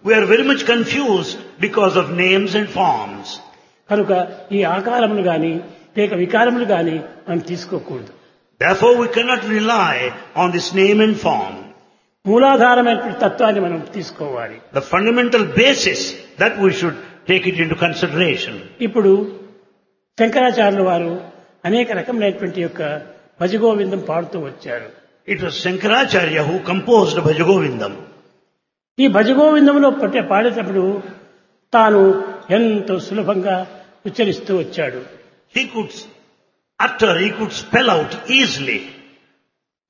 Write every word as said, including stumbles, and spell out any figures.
We are very much confused because of names and forms. కనుక ఈ ఆకారములు గాని లేక వికారములు గాని మనం తీసుకోకూడదు. Therefore we cannot rely on this name and form. మూలాధారమైన తత్వాన్ని మనం తీసుకోవాలి. The fundamental basis that we should take it into consideration. ఇప్పుడు శంకరాచార్యుల వారు అనేక రకమైనటువంటి యొక్క భజగోవిందం పాడుతూ వచ్చారు. It was Shankaracharya who composed Bhajagovindam. ఈ భజగోవిందంలో పట్టే పాడేటప్పుడు తాను ఎంతో సులభంగా ఉచ్చరిస్తూ వచ్చాడు. He could utter, he could spell out easily